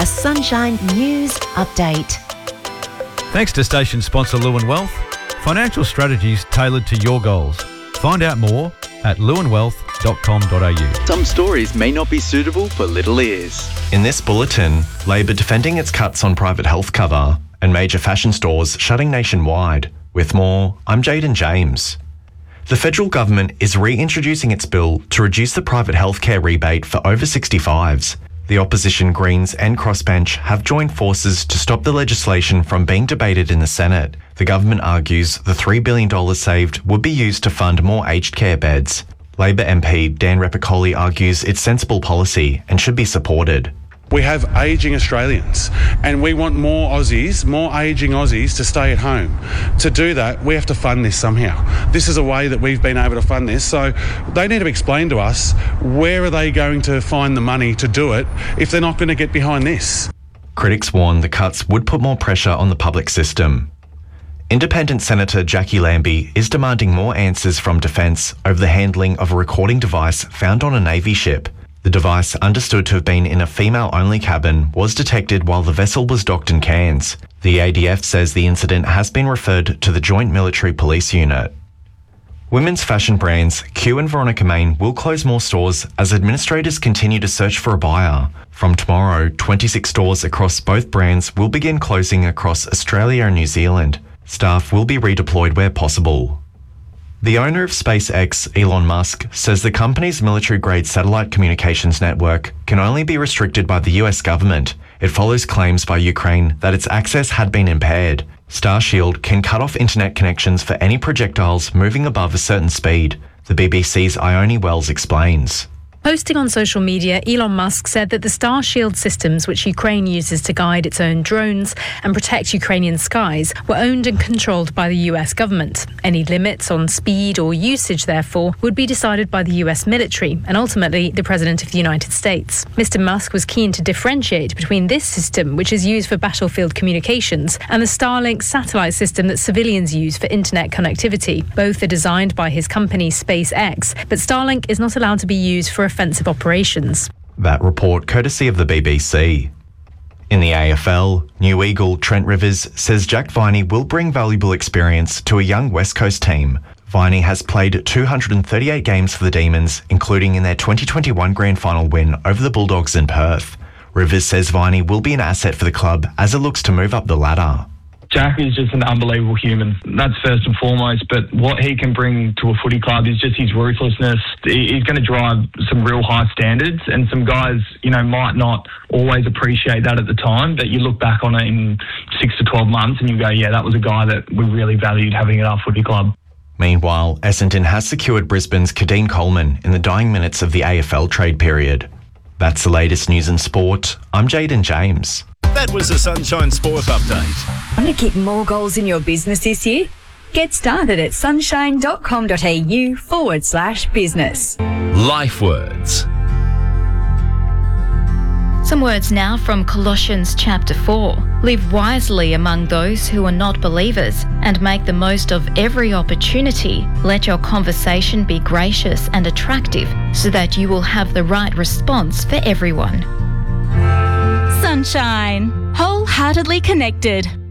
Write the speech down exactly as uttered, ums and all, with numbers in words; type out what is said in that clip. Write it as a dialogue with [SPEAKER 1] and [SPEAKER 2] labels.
[SPEAKER 1] a Sunshine News Update.
[SPEAKER 2] Thanks to station sponsor Lewin Wealth, financial strategies tailored to your goals. Find out more at lewin wealth dot com dot a u.
[SPEAKER 3] Some stories may not be suitable for little ears.
[SPEAKER 4] In this bulletin, Labor defending its cuts on private health cover and major fashion stores shutting nationwide. With more, I'm Jaden James. The federal government is reintroducing its bill to reduce the private healthcare rebate for over sixty-fives. The opposition Greens and Crossbench have joined forces to stop the legislation from being debated in the Senate. The government argues the three billion dollars saved would be used to fund more aged care beds. Labor M P Dan Repicoli argues it's sensible policy and should be supported.
[SPEAKER 5] We have ageing Australians and we want more Aussies, more ageing Aussies to stay at home. To do that, we have to fund this somehow. This is a way that we've been able to fund this. So they need to explain to us, where are they going to find the money to do it if they're not going to get behind this?
[SPEAKER 4] Critics warn the cuts would put more pressure on the public system. Independent Senator Jackie Lambie is demanding more answers from Defence over the handling of a recording device found on a Navy ship. The device, understood to have been in a female-only cabin, was detected while the vessel was docked in Cairns. The A D F says the incident has been referred to the Joint Military Police Unit. Women's fashion brands Q and Veronica Main will close more stores as administrators continue to search for a buyer. From tomorrow, twenty-six stores across both brands will begin closing across Australia and New Zealand. Staff will be redeployed where possible. The owner of SpaceX, Elon Musk, says the company's military-grade satellite communications network can only be restricted by the U S government. It follows claims by Ukraine that its access had been impaired. Starshield can cut off internet connections for any projectiles moving above a certain speed. The B B C's Ione Wells explains.
[SPEAKER 6] Posting on social media, Elon Musk said that the Starshield systems, which Ukraine uses to guide its own drones and protect Ukrainian skies, were owned and controlled by the U S government. Any limits on speed or usage, therefore, would be decided by the U S military and ultimately the President of the United States. Mister Musk was keen to differentiate between this system, which is used for battlefield communications, and the Starlink satellite system that civilians use for internet connectivity. Both are designed by his company SpaceX, but Starlink is not allowed to be used for offensive operations.
[SPEAKER 4] That report courtesy of the B B C. In the A F L, new Eagle Trent Rivers says Jack Viney will bring valuable experience to a young West Coast team. Viney has played two hundred thirty-eight games for the Demons, including in their twenty twenty-one grand final win over the Bulldogs in Perth. Rivers says Viney will be an asset for the club as it looks to move up the ladder.
[SPEAKER 7] Jack is just an unbelievable human. That's first and foremost, but what he can bring to a footy club is just his ruthlessness. He's going to drive some real high standards, and some guys, you know, might not always appreciate that at the time, but you look back on it in six to twelve months and you go, yeah, that was a guy that we really valued having at our footy club.
[SPEAKER 4] Meanwhile, Essendon has secured Brisbane's Kadeem Coleman in the dying minutes of the A F L trade period. That's the latest news in sport. I'm Jaden James.
[SPEAKER 8] That was a Sunshine Sport Update.
[SPEAKER 1] Want to keep more goals in your business this year? Get started at sunshine.com.au forward slash business.
[SPEAKER 8] Life Words.
[SPEAKER 9] Some words now from Colossians chapter four. Live wisely among those who are not believers and make the most of every opportunity. Let your conversation be gracious and attractive so that you will have the right response for everyone.
[SPEAKER 10] Sunshine. Wholeheartedly connected.